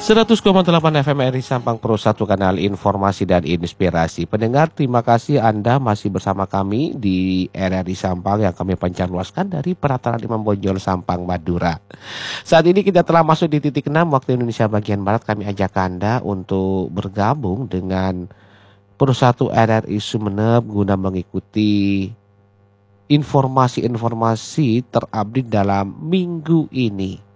100,8 FM RRI Sampang Pro, satu kanal informasi dan inspirasi. Pendengar, terima kasih Anda masih bersama kami di RRI Sampang yang kami pancarluaskan dari Perataran Imam Bonjol, Sampang, Madura. Saat ini kita telah masuk di titik 6 waktu Indonesia bagian Barat. Kami ajak Anda untuk bergabung dengan Persatu RRI Sumeneb guna mengikuti informasi-informasi terupdate dalam minggu ini.